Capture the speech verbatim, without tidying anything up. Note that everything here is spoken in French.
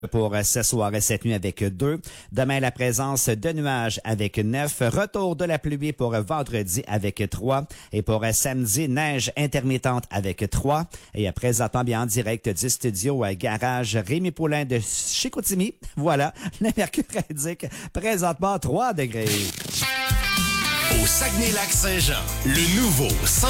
Pour ce soir et cette nuit avec deux. Demain, la présence de nuages avec neuf. Retour de la pluie pour vendredi avec trois. Et pour samedi, neige intermittente avec trois. Et présentement, bien en direct du studio à Garage Rémi Poulain de Chicoutimi. Voilà, le mercure indique présentement trois degrés. Au Saguenay-Lac-Saint-Jean, le nouveau